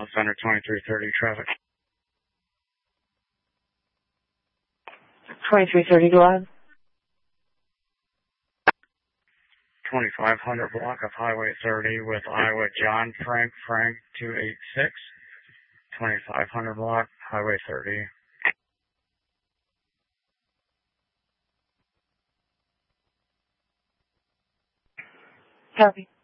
Center 2330 traffic. 2330, go ahead. 2500 block of Highway 30 with Iowa John Frank 286. 2500 block, Highway 30. Copy.